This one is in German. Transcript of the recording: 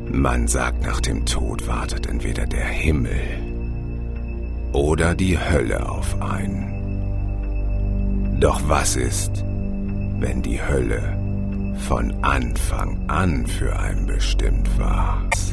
Man sagt, nach dem Tod wartet entweder der Himmel oder die Hölle auf einen. Doch was ist, wenn die Hölle von Anfang an für einen bestimmt war?